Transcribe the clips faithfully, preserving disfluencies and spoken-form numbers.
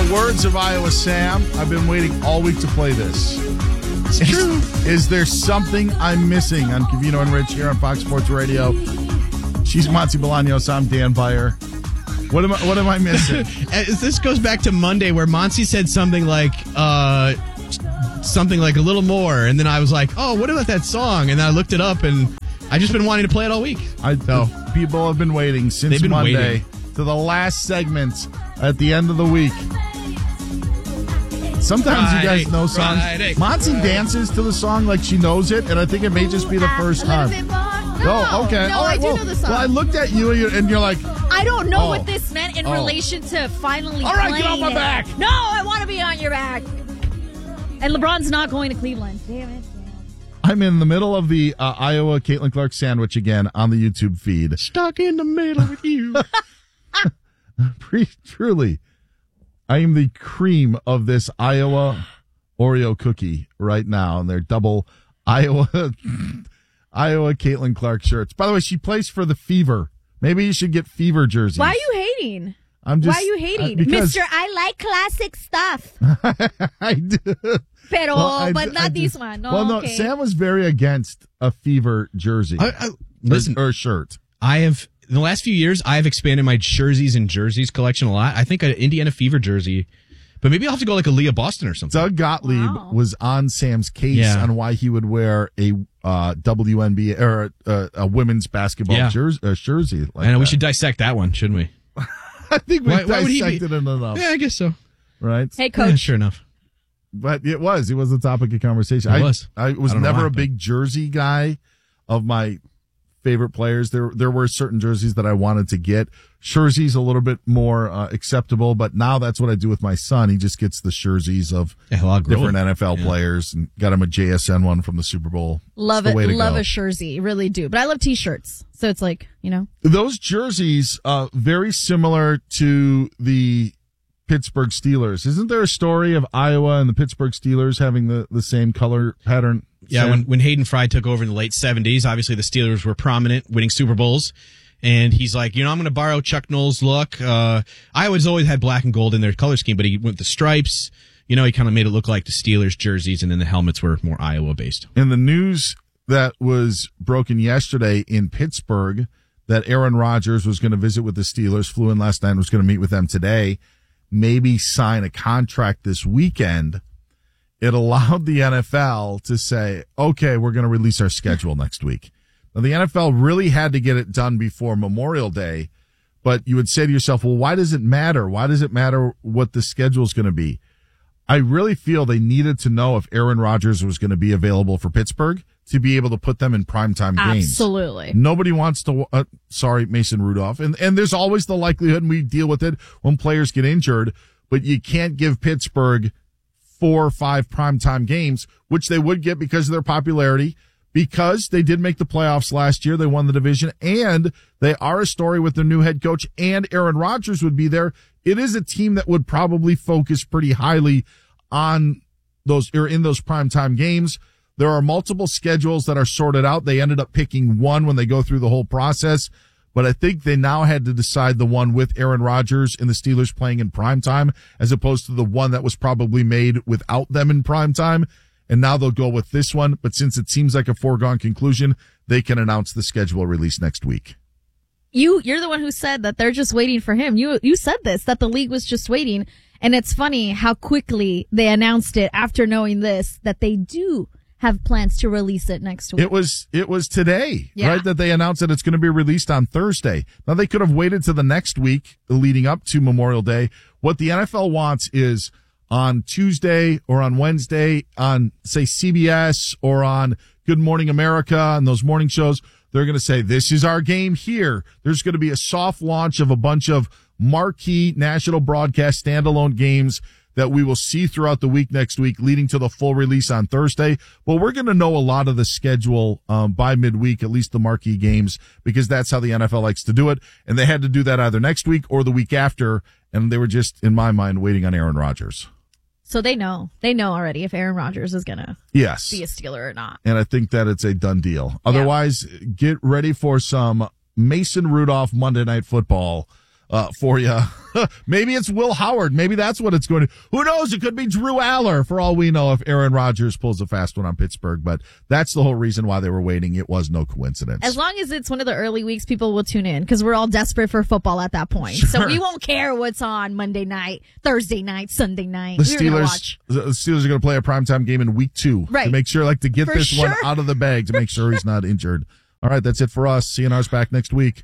the words of Iowa Sam, I've been waiting all week to play this. It's is, true. Is there something I'm missing on Covino and Rich here on Fox Sports Radio? She's Monty Bolaños. I'm Dan Beyer. What am I, what am I missing? This goes back to Monday where Monty said something like, uh, something like a little more. And then I was like, oh, what about that song? And then I looked it up and I've just been wanting to play it all week. I, so. People have been waiting since They've been Monday waiting. to the last segment at the end of the week. Sometimes Friday, you guys know songs. Friday, Monty Friday. dances to the song like she knows it, and I think it may just be the first time. No, oh, okay. no, All right, I do well, know the song. Well, I looked at you and you're, and you're like, I don't know Oh. what this meant in Oh. relation to finally all right, playing get off my it. back. No, I want to be on your back. And LeBron's not going to Cleveland. Damn it. I'm in the middle of the uh, Iowa Caitlin Clark sandwich again on the YouTube feed. Stuck in the middle with you. Pre- truly, I am the cream of this Iowa Oreo cookie right now, and they're double Iowa Iowa Caitlin Clark shirts. By the way, she plays for the Fever. Maybe you should get Fever jerseys. Why are you hating? I'm just, Why are you hating? uh, because- Mister I like classic stuff. I do. Pero, Well, I but do- not I do. this one. No, well, no, okay. Sam was very against a Fever jersey. I, I, listen, or, or shirt. I have, in the last few years, I have expanded my jerseys and jerseys collection a lot. I think an Indiana Fever jersey, but maybe I'll have to go like a Leah Boston or something. Doug Gottlieb Wow. was on Sam's case Yeah. on why he would wear a uh, W N B A or a, a women's basketball Yeah. jersey. Uh, jersey like I know we that. should dissect that one, shouldn't we? I think we Why- why would he be- dissected it enough, Yeah, I guess so. right? Hey, Yeah, coach. sure enough. But it was. It was a topic of conversation. It I was. I was I don't know never why, a big jersey guy of my favorite players. There there were certain jerseys that I wanted to get. Jersey's a little bit more uh, acceptable, but now that's what I do with my son. He just gets the jerseys of Yeah, well, I'll grow different it. N F L Yeah. players, and got him a J S N one from the Super Bowl. Love It's it. the way to Love go. a jersey. Really do. But I love T-shirts. So it's like, you know. Those jerseys, uh, very similar to the Pittsburgh Steelers. Isn't there a story of Iowa and the Pittsburgh Steelers having the, the same color pattern? Yeah, Sam? when, when Hayden Fry took over in the late seventies, obviously the Steelers were prominent, winning Super Bowls. And he's like, you know, I'm going to borrow Chuck Noll's look. Uh, Iowa's always had black and gold in their color scheme, but he went with the stripes. You know, he kind of made it look like the Steelers jerseys, and then the helmets were more Iowa based. In the news that was broken yesterday in Pittsburgh that Aaron Rodgers was going to visit with the Steelers, flew in last night and was going to meet with them today, maybe sign a contract this weekend. It allowed the N F L to say, okay, we're going to release our schedule next week. Now, the N F L really had to get it done before Memorial Day, but you would say to yourself, well, why does it matter? Why does it matter what the schedule is going to be? I really feel they needed to know if Aaron Rodgers was going to be available for Pittsburgh to be able to put them in primetime games. Absolutely. Nobody wants to, uh, sorry, Mason Rudolph. And, and there's always the likelihood, and we deal with it when players get injured, but you can't give Pittsburgh four or five primetime games, which they would get because of their popularity, because they did make the playoffs last year. They won the division, and they are a story with their new head coach, and Aaron Rodgers would be there. It is a team that would probably focus pretty highly on those, or in those primetime games. There are multiple schedules that are sorted out. They ended up picking one when they go through the whole process, but I think they now had to decide the one with Aaron Rodgers and the Steelers playing in primetime as opposed to the one that was probably made without them in primetime. And now they'll go with this one. But since it seems like a foregone conclusion, they can announce the schedule release next week. You, you're the one who said that they're just waiting for him. You, you said this, that the league was just waiting. And it's funny how quickly they announced it after knowing this, that they do have plans to release it next week. It was, it was today, Yeah. right? That they announced that it's going to be released on Thursday. Now they could have waited to the next week leading up to Memorial Day. What the N F L wants is on Tuesday or on Wednesday on, say, C B S or on Good Morning America and those morning shows, they're going to say, this is our game here. There's going to be a soft launch of a bunch of marquee national broadcast standalone games that we will see throughout the week next week, leading to the full release on Thursday. But we're going to know a lot of the schedule um, by midweek, at least the marquee games, because that's how the N F L likes to do it. And they had to do that either next week or the week after, and they were just, in my mind, waiting on Aaron Rodgers. So they know. They know already if Aaron Rodgers is going to Yes. be a Steeler or not. And I think that it's a done deal. Otherwise, get ready for some Mason Rudolph Monday Night Football uh, for you. Maybe it's Will Howard. Maybe that's what it's going to. Who knows? It could be Drew Aller for all we know if Aaron Rodgers pulls a fast one on Pittsburgh. But that's the whole reason why they were waiting. It was no coincidence. As long as it's one of the early weeks, people will tune in because we're all desperate for football at that point. Sure. So we won't care what's on Monday night, Thursday night, Sunday night. The We're gonna Steelers, watch. the Steelers are going to play a primetime game in week two Right. to make sure, like, to get For this sure. one out of the bag to make sure he's not injured. All right, that's it for us. C N R's back next week.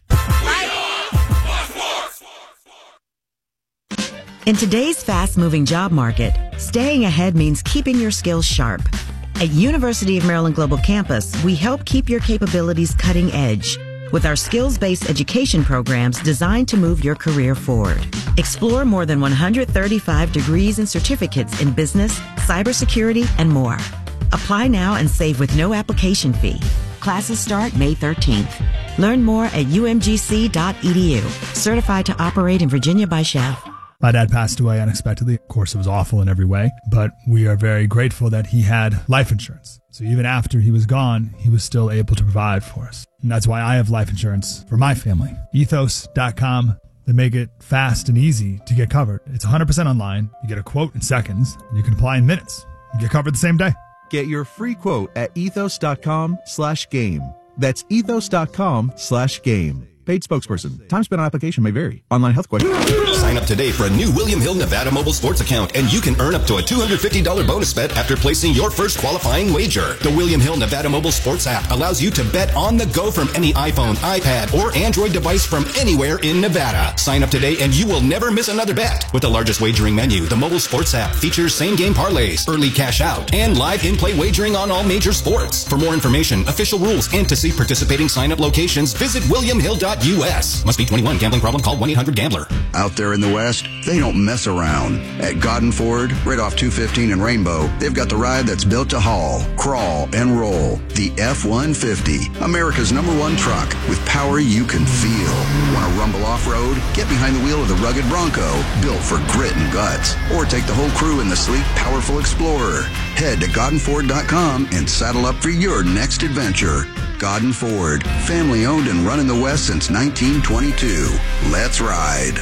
In today's fast-moving job market, staying ahead means keeping your skills sharp. At University of Maryland Global Campus, we help keep your capabilities cutting edge with our skills-based education programs designed to move your career forward. Explore more than one hundred thirty-five degrees and certificates in business, cybersecurity, and more. Apply now and save with no application fee. Classes start May thirteenth. Learn more at u m g c dot e d u. Certified to operate in Virginia by Chef. My dad passed away unexpectedly. Of course, it was awful in every way, but we are very grateful that he had life insurance. So even after he was gone, he was still able to provide for us. And that's why I have life insurance for my family. ethos dot com. They make it fast and easy to get covered. It's one hundred percent online. You get a quote in seconds, and you can apply in minutes. You get covered the same day. Get your free quote at ethos dot com slash game. That's ethos dot com slash game. Paid spokesperson. Time spent on application may vary. Online health question. Sign up today for a new William Hill Nevada mobile sports account, and you can earn up to a two hundred fifty dollars bonus bet after placing your first qualifying wager. The William Hill Nevada mobile sports app allows you to bet on the go from any iPhone, iPad, or Android device from anywhere in Nevada. Sign up today and you will never miss another bet. With the largest wagering menu, the mobile sports app features same-game parlays, early cash out, and live in-play wagering on all major sports. For more information, official rules, and to see participating sign-up locations, visit william hill dot U S. Must be twenty-one. Gambling problem? Call one eight hundred gambler. Out there in the West, they don't mess around. At Godden Ford, right off two fifteen and Rainbow, they've got the ride that's built to haul, crawl, and roll. The F one fifty, America's number one truck with power you can feel. Want to rumble off-road? Get behind the wheel of the rugged Bronco, built for grit and guts. Or take the whole crew in the sleek, powerful Explorer. Head to godden ford dot com and saddle up for your next adventure. Godden Ford, family owned and run in the West since nineteen twenty-two. Let's ride.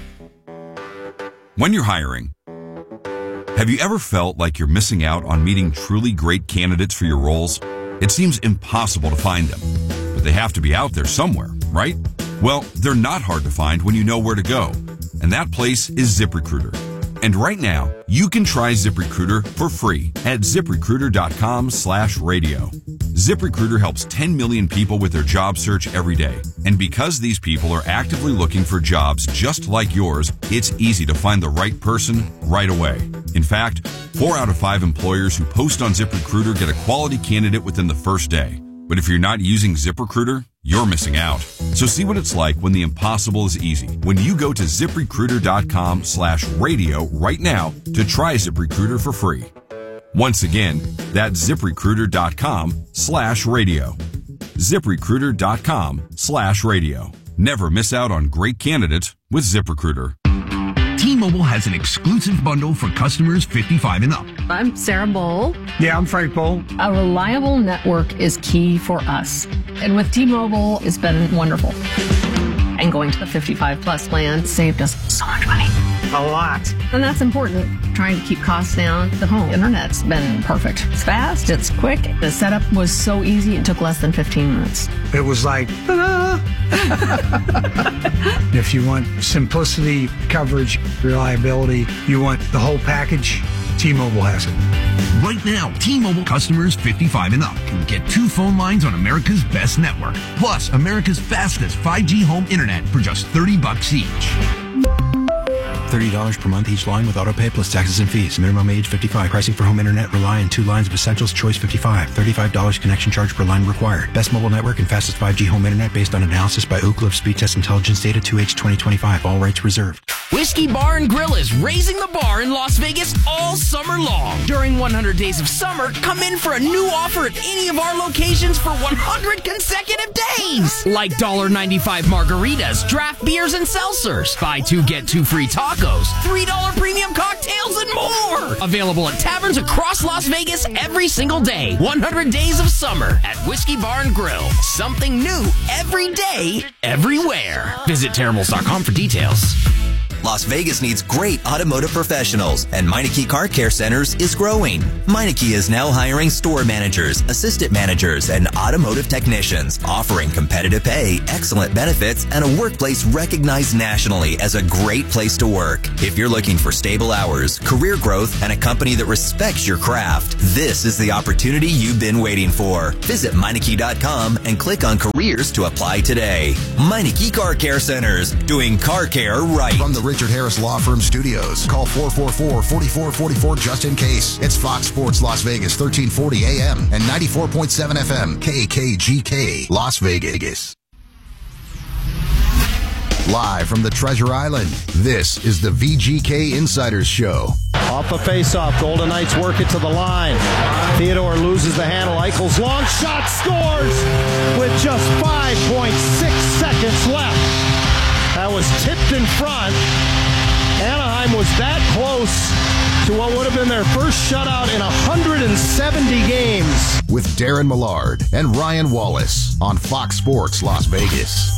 When you're hiring, have you ever felt like you're missing out on meeting truly great candidates for your roles? It seems impossible to find them, but they have to be out there somewhere, right? Well, they're not hard to find when you know where to go, and that place is ZipRecruiter. And right now, you can try ZipRecruiter for free at ziprecruiter dot com slash radio. ZipRecruiter helps ten million people with their job search every day. And because these people are actively looking for jobs just like yours, it's easy to find the right person right away. In fact, four out of five employers who post on ZipRecruiter get a quality candidate within the first day. But if you're not using ZipRecruiter, you're missing out. So see what it's like when the impossible is easy. When you go to ziprecruiter dot com slash radio right now to try ZipRecruiter for free. Once again, that's ziprecruiter dot com slash radio. ziprecruiter dot com slash radio. Never miss out on great candidates with ZipRecruiter. T-Mobile has an exclusive bundle for customers fifty-five and up. I'm Sarah Bowl. Yeah, I'm Frank Bowl. A reliable network is key for us. And with T-Mobile, it's been wonderful. And going to the fifty-five plus plan saved us so much money. A lot. And that's important. Trying to keep costs down. The home internet's been perfect. It's fast, it's quick. The setup was so easy, it took less than fifteen minutes. It was like, ta-da! If you want simplicity, coverage, reliability, you want the whole package, T-Mobile has it. Right now, T-Mobile customers fifty-five and up can get two phone lines on America's best network, plus America's fastest five G home internet for just thirty bucks each. thirty dollars per month each line with autopay plus taxes and fees. Minimum age fifty-five. Pricing for home internet rely on two lines of Essentials Choice fifty-five. thirty-five dollars connection charge per line required. Best mobile network and fastest five G home internet based on analysis by Ookla of Speed Test Intelligence data two H twenty twenty-five. All rights reserved. Whiskey Bar and Grill is raising the bar in Las Vegas all summer long. During one hundred days of summer, come in for a new offer at any of our locations for one hundred consecutive days. Like one dollar ninety-five margaritas, draft beers, and seltzers. Buy two, get two free tacos, three dollar premium cocktails, and more. Available at taverns across Las Vegas every single day. one hundred days of summer at Whiskey Bar and Grill. Something new every day, everywhere. Visit Terribles dot com for details. Las Vegas needs great automotive professionals, and Meineke Car Care Centers is growing. Meineke is now hiring store managers, assistant managers, and automotive technicians, offering competitive pay, excellent benefits, and a workplace recognized nationally as a great place to work. If you're looking for stable hours, career growth, and a company that respects your craft, this is the opportunity you've been waiting for. Visit Meineke dot com and click on careers to apply today. Meineke Car Care Centers, doing car care right. From the Richard Harris Law Firm Studios. Call four four four, four four four four just in case. It's Fox Sports Las Vegas, thirteen forty A M and ninety-four point seven F M, K K G K, Las Vegas. Live from the Treasure Island, this is the V G K Insiders Show. Off a face-off, Golden Knights work it to the line. Theodore loses the handle. Eichel's long shot scores with just five point six seconds left. That was tipped in front. Anaheim was that close to what would have been their first shutout in one hundred seventy games. With Darren Millard and Ryan Wallace on Fox Sports Las Vegas.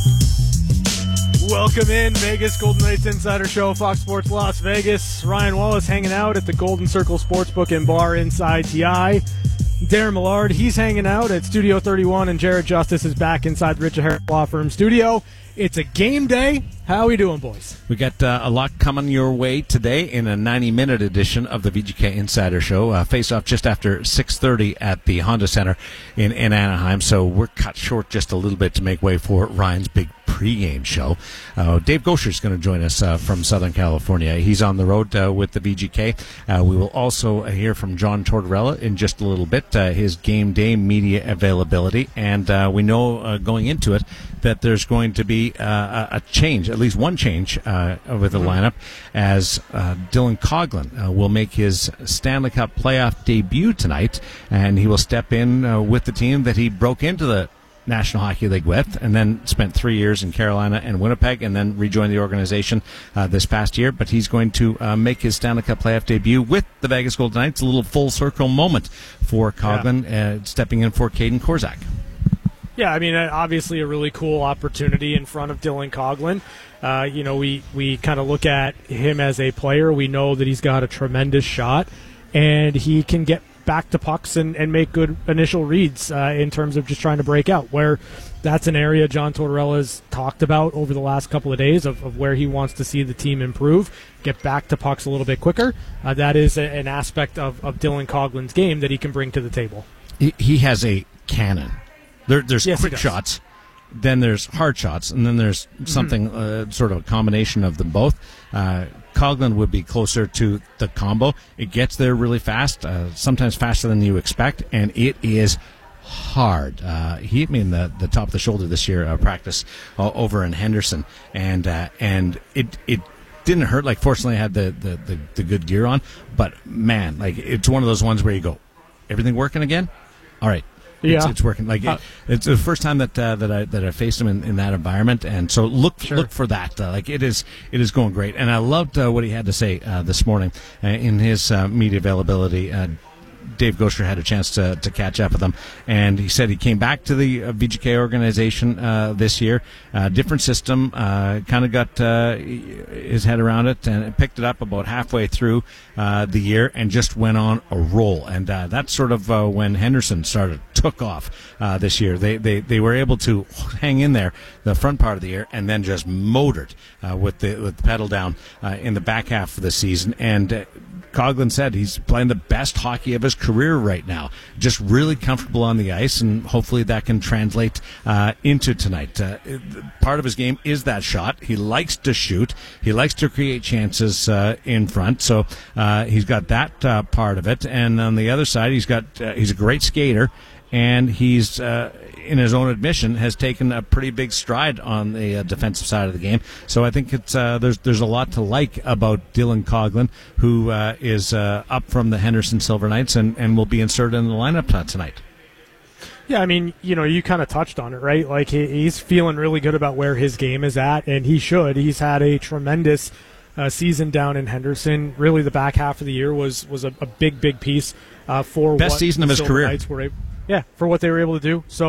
Welcome in, Vegas Golden Knights Insider Show, Fox Sports Las Vegas. Ryan Wallace hanging out at the Golden Circle Sportsbook and Bar inside T I. Darren Millard, he's hanging out at Studio thirty-one, and Jared Justice is back inside the Richard Harris Law Firm studio. It's a game day. How are we doing, boys? We got uh, a lot coming your way today in a ninety-minute edition of the V G K Insider Show. Uh, face off just after six thirty at the Honda Center in, in Anaheim, so we're cut short just a little bit to make way for Ryan's big pregame show. Uh, Dave Gosher is going to join us uh, from Southern California. He's on the road uh, with the V G K. Uh, we will also hear from John Tortorella in just a little bit, uh, his game day media availability, and uh, we know uh, going into it that there's going to be uh, a change, at least one change uh, with the lineup, as uh, Dylan Coghlan uh, will make his Stanley Cup playoff debut tonight, and he will step in uh, with the team that he broke into the National Hockey League with, and then spent three years in Carolina and Winnipeg, and then rejoined the organization uh, this past year. But he's going to uh, make his Stanley Cup playoff debut with the Vegas Golden Knights. A little full circle moment for Coghlan, yeah. uh, stepping in for Caden Korzak. Yeah, I mean, obviously a really cool opportunity in front of Dylan Coghlan. Uh, you know, we, we kind of look at him as a player. We know that he's got a tremendous shot, and he can get back to pucks and, and make good initial reads uh, in terms of just trying to break out, where that's an area John Tortorella has talked about over the last couple of days of, of where he wants to see the team improve, get back to pucks a little bit quicker. Uh, that is a, an aspect of, of Dylan Coghlan's game that he can bring to the table. He, he has a cannon. There, there's yes, quick shots, then there's hard shots, and then there's something, mm-hmm. uh, sort of a combination of them both. Uh, Coghlan would be closer to the combo. It gets there really fast, uh, sometimes faster than you expect, and it is hard. Uh, he hit me in the, the top of the shoulder this year, uh, practice uh, over in Henderson, and uh, and it it didn't hurt. Like, fortunately, I had the, the, the, the good gear on, but man, like, it's one of those ones where you go, everything working again? All right. Yeah, it's, it's working. Like it, it's the first time that uh, that I that I faced him in, in that environment, and so look sure. look for that. Uh, like it is it is going great, and I loved uh, what he had to say uh, this morning uh, in his uh, media availability. Uh, Dave Gosher had a chance to, to catch up with him, and he said he came back to the uh, V G K organization uh, this year. Uh, different system, uh, kind of got uh, his head around it and picked it up about halfway through uh, the year and just went on a roll. And uh, that's sort of uh, when Henderson started, took off uh, this year. They, they they were able to hang in there the front part of the year and then just motored uh, with, the, with the pedal down uh, in the back half of the season. And uh, Coghlan said he's playing the best hockey of his career right now. Just really comfortable on the ice, and hopefully that can translate uh, into tonight. Uh, part of his game is that shot. He likes to shoot. He likes to create chances uh, in front. So uh, he's got that uh, part of it. And on the other side, he's got uh, he's a great skater. And he's, uh, in his own admission, has taken a pretty big stride on the uh, defensive side of the game. So I think it's uh, there's there's a lot to like about Dylan Coghlan, who uh, is uh, up from the Henderson Silver Knights and, and will be inserted in the lineup uh, tonight. Yeah, I mean, you know, you kind of touched on it, right? Like, he, he's feeling really good about where his game is at, and he should. He's had a tremendous uh, season down in Henderson. Really, the back half of the year was was a, a big, big piece uh, for best what season of his Silver career. Knights were able, yeah, for what they were able to do. So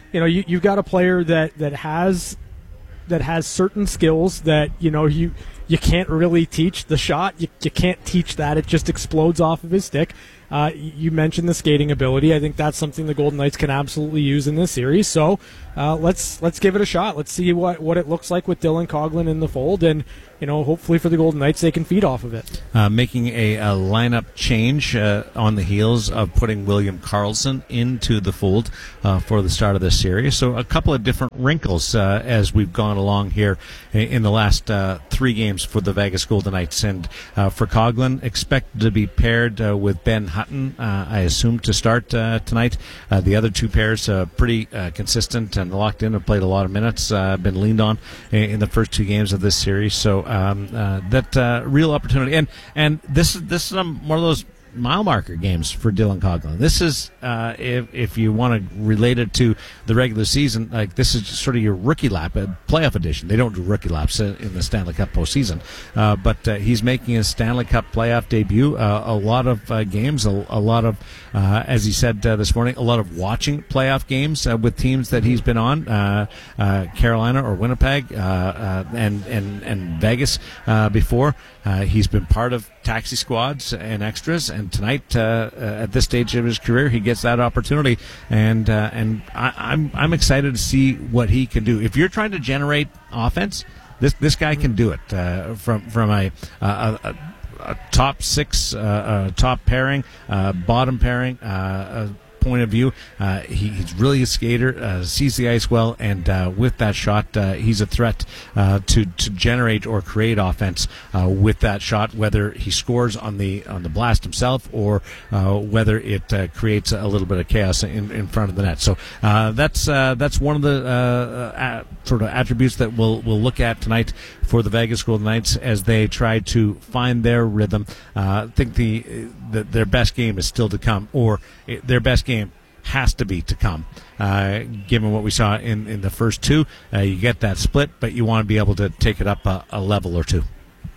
you know, you, you've got a player that, that has that has certain skills that, you know, you you can't really teach. The shot, you, you can't teach that. It just explodes off of his stick. Uh, you mentioned the skating ability. I think that's something the Golden Knights can absolutely use in this series. So uh, let's let's give it a shot. Let's see what, what it looks like with Dylan Coghlan in the fold, and you know, hopefully for the Golden Knights they can feed off of it. Uh, making a, a lineup change uh, on the heels of putting William Karlsson into the fold uh, for the start of this series. So a couple of different wrinkles uh, as we've gone along here in the last uh, three games for the Vegas Golden Knights. And uh, for Coghlan, expected to be paired uh, with Ben Hutton, uh, I assume, to start uh, tonight. Uh, the other two pairs uh, pretty uh, consistent and locked in, have played a lot of minutes, uh, been leaned on in, in the first two games of this series. So um, uh, that uh, real opportunity. And and this is this is um, one of those mile marker games for Dylan Coghlan. This is, uh, if if you want to relate it to the regular season, like this is sort of your rookie lap, uh, playoff edition. They don't do rookie laps in the Stanley Cup postseason, uh, but uh, he's making his Stanley Cup playoff debut. Uh, a lot of uh, games, a, a lot of, uh, as he said uh, this morning, a lot of watching playoff games uh, with teams that he's been on, uh, uh, Carolina or Winnipeg, uh, uh, and and and Vegas uh, before. Uh, he's been part of taxi squads and extras, and tonight, uh, uh, at this stage of his career, he gets that opportunity, and uh, and I, I'm I'm excited to see what he can do. If you're trying to generate offense, this this guy can do it uh, from from a, a, a, a top six, uh, a top pairing, uh, bottom pairing. Uh, point of view. Uh, he, he's really a skater, uh, sees the ice well, and uh, with that shot, uh, he's a threat uh, to to generate or create offense uh, with that shot. Whether he scores on the on the blast himself, or uh, whether it uh, creates a little bit of chaos in, in front of the net. So uh, that's uh, that's one of the uh, uh, sort of attributes that we'll we'll look at tonight for the Vegas Golden Knights as they try to find their rhythm. Uh, I think the, the their best game is still to come, or it, their best game has to be to come, uh, given what we saw in, in the first two. Uh, you get that split, but you want to be able to take it up a, a level or two.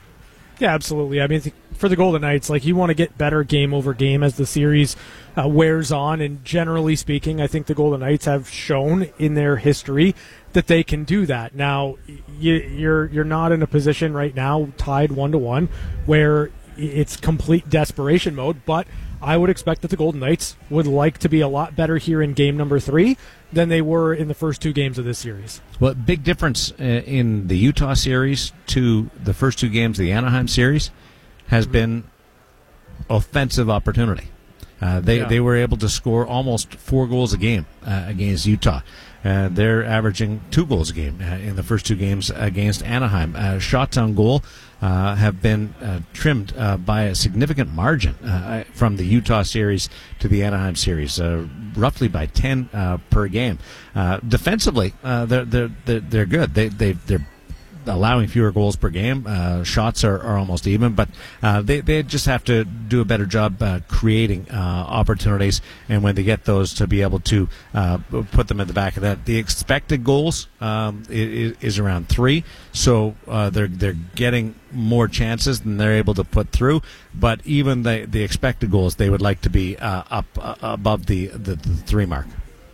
Yeah, absolutely. I mean, for the Golden Knights, like, you want to get better game over game as the series uh, wears on, and generally speaking, I think the Golden Knights have shown in their history that they can do that. Now, you, you're you're not in a position right now, tied one to one, where it's complete desperation mode, but I would expect that the Golden Knights would like to be a lot better here in game number three than they were in the first two games of this series. Well, big difference uh, in the Utah series to the first two games of the Anaheim series has mm-hmm. been offensive opportunity. Uh, they yeah. they were able to score almost four goals a game uh, against Utah. Uh, they're averaging two goals a game uh, in the first two games against Anaheim. Uh, shots on goal uh, have been uh, trimmed uh, by a significant margin uh, from the Utah series to the Anaheim series, uh, roughly by ten uh, per game. Uh, defensively, uh, they're, they're they're they're good. They they they're allowing fewer goals per game. Uh, shots are, are almost even, but uh, they, they just have to do a better job uh, creating uh, opportunities, and when they get those, to be able to uh, put them in the back of that. The expected goals um, is, is around three, so uh, they're they're getting more chances than they're able to put through, but even the, the expected goals, they would like to be uh, up uh, above the, the, the three mark.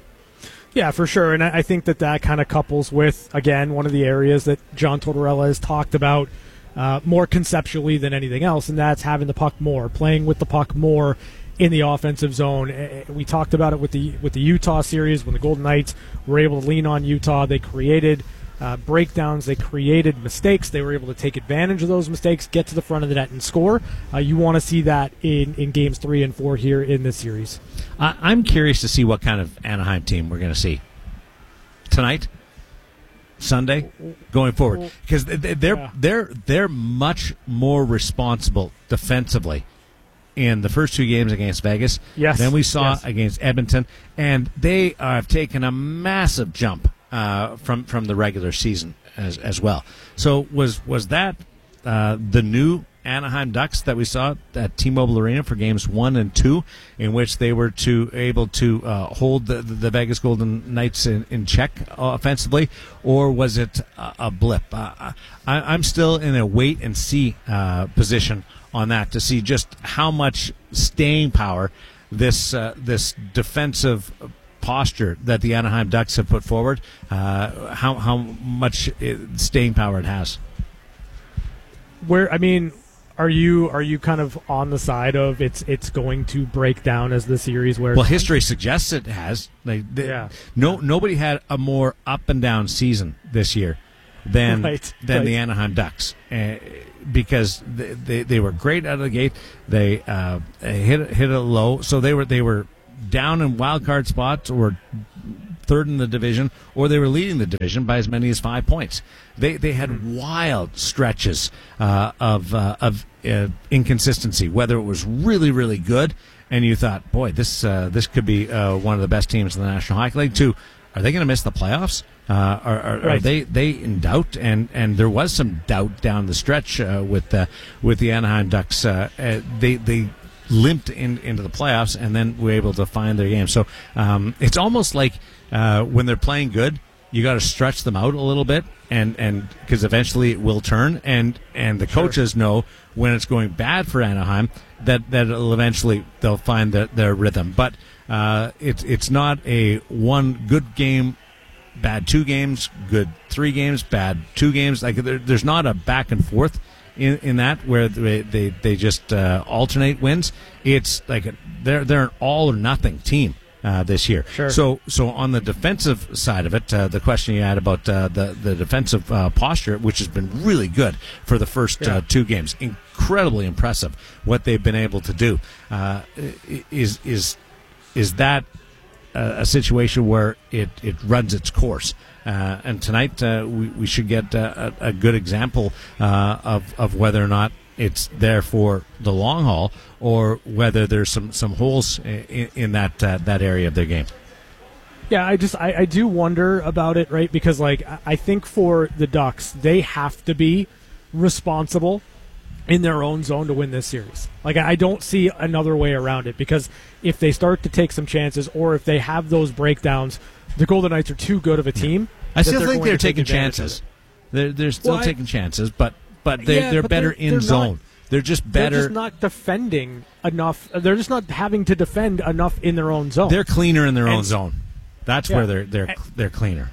Yeah, for sure, and I think that that kind of couples with, again, one of the areas that John Tortorella has talked about uh, more conceptually than anything else, and that's having the puck more, playing with the puck more in the offensive zone. We talked about it with the with the Utah series when the Golden Knights were able to lean on Utah. They created uh, breakdowns, they created mistakes, they were able to take advantage of those mistakes, get to the front of the net and score. Uh, you want to see that in, in games three and four here in this series. Uh, I'm curious to see what kind of Anaheim team we're going to see tonight, Sunday, going forward, because they're yeah. they're they're much more responsible defensively in the first two games against Vegas yes. than we saw yes. against Edmonton, and they have taken a massive jump uh, from from the regular season as as well. So was was that uh, the new Anaheim Ducks that we saw at T-Mobile Arena for games one and two, in which they were to able to uh, hold the, the Vegas Golden Knights in, in check offensively, or was it a, a blip? Uh, I, I'm still in a wait and see uh, position on that to see just how much staying power this uh, this defensive posture that the Anaheim Ducks have put forward, uh, how how much staying power it has. Where I mean, are you are you kind of on the side of it's it's going to break down as the series wears? Well, on? history suggests it has. Like, they, yeah. No, nobody had a more up and down season this year than right, than right. the Anaheim Ducks, uh, because they, they they were great out of the gate. They uh, hit hit it low, so they were they were down in wild card spots or third in the division, or they were leading the division by as many as five points. They they had wild stretches uh, of uh, of uh, inconsistency. Whether it was really really good, and you thought, boy, this uh, this could be uh, one of the best teams in the National Hockey League. To, are they going to miss the playoffs? Uh, are are, right. are they they in doubt? And, and there was some doubt down the stretch uh, with the with the Anaheim Ducks. Uh, uh, they they. limped in, into the playoffs and then were able to find their game. So um, it's almost like uh, when they're playing good, you got to stretch them out a little bit, and and because eventually it will turn. And and the coaches sure. know when it's going bad for Anaheim that that it'll eventually they'll find the, their rhythm. But uh, it's it's not a one good game, bad two games, good three games, bad two games. Like there, there's not a back and forth in in that where they they, they just uh, alternate wins. It's like a, they're they're an all or nothing team uh, this year. Sure. So so on the defensive side of it, uh, the question you had about uh, the the defensive uh, posture, which has been really good for the first yeah. uh, two games, incredibly impressive what they've been able to do. Uh, is is is that a situation where it, it runs its course? Uh, and tonight uh, we, we should get uh, a, a good example uh, of, of whether or not it's there for the long haul or whether there's some, some holes in, in that uh, that area of their game. Yeah, I just I, I do wonder about it, right? Because like I think for the Ducks, they have to be responsible in their own zone to win this series. Like, I don't see another way around it, because if they start to take some chances or if they have those breakdowns, the Golden Knights are too good of a team. I still they're think they're taking take chances. They're, they're still well, taking I, chances, but but they, yeah, they're but better they're, in they're zone. Not, they're just better. They're just not defending enough. They're just not having to defend enough in their own zone. They're cleaner in their and, own zone. That's yeah, where they're they're and, they're cleaner.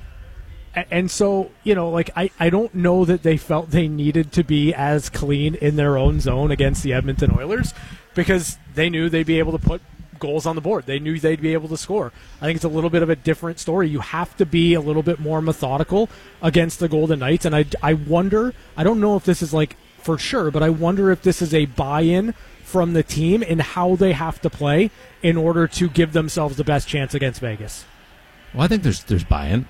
And so, you know, like, I, I don't know that they felt they needed to be as clean in their own zone against the Edmonton Oilers, because they knew they'd be able to put goals on the board. They knew they'd be able to score. I think it's a little bit of a different story. You have to be a little bit more methodical against the Golden Knights. And I, I wonder, I don't know if this is like for sure, but I wonder if this is a buy-in from the team in how they have to play in order to give themselves the best chance against Vegas. Well, I think there's there's buy-in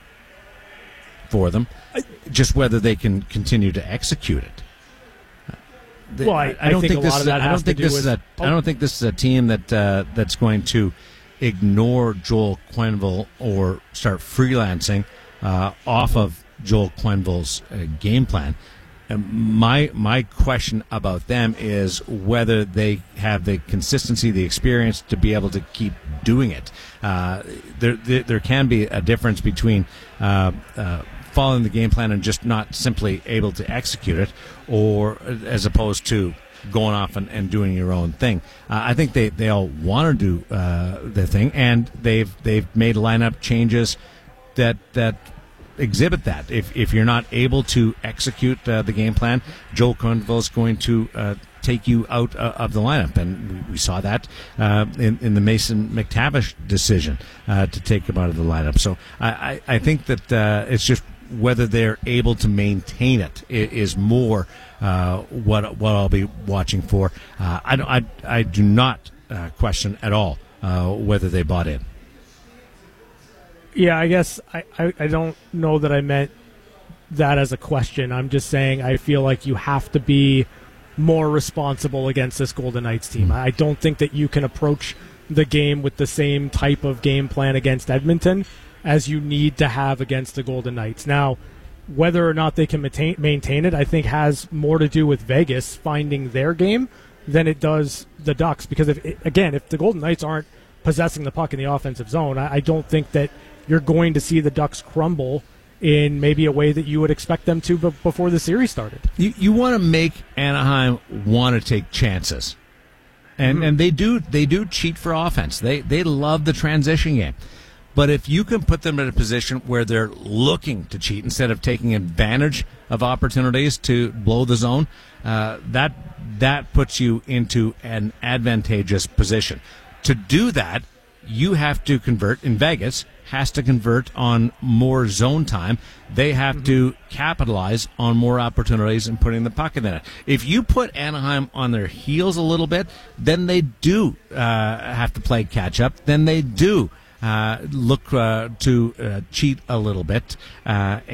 for them, just whether they can continue to execute it. They, well, I, I, don't think, think a this lot is of that I don't has think to do this with, is a oh. I don't think this is a team that uh, that's going to ignore Joel Quenneville or start freelancing uh, off of Joel Quenneville's uh, game plan. And my my question about them is whether they have the consistency, the experience to be able to keep doing it. Uh, there, there there can be a difference between uh, uh, following the game plan and just not simply able to execute it, or as opposed to going off and, and doing your own thing. Uh, I think they, they all want to do uh, their thing, and they've they've made lineup changes that that. exhibit that. If if you're not able to execute uh, the game plan, Joel Quenneville is going to uh, take you out uh, of the lineup, and we, we saw that uh, in, in the Mason McTavish decision uh, to take him out of the lineup. So I, I, I think that uh, it's just whether they're able to maintain it is more uh, what what I'll be watching for. Uh, I, don't, I I do not uh, question at all uh, whether they bought in. Yeah, I guess I, I, I don't know that I meant that as a question. I'm just saying I feel like you have to be more responsible against this Golden Knights team. I don't think that you can approach the game with the same type of game plan against Edmonton as you need to have against the Golden Knights. Now, whether or not they can maintain, maintain it, I think has more to do with Vegas finding their game than it does the Ducks. Because, if again, if the Golden Knights aren't possessing the puck in the offensive zone, I, I don't think that you're going to see the Ducks crumble in maybe a way that you would expect them to b- before the series started. You you want to make Anaheim want to take chances, and Mm-hmm. and they do they do cheat for offense. They they love the transition game, But if you can put them in a position where they're looking to cheat instead of taking advantage of opportunities to blow the zone, uh, that that puts you into an advantageous position. To do that, you have to convert. In Vegas, has to convert on more zone time. They have mm-hmm. to capitalize on more opportunities and putting the puck in the net. If you put Anaheim on their heels a little bit, then they do uh, have to play catch up. Then they do uh, look uh, to uh, cheat a little bit. Uh,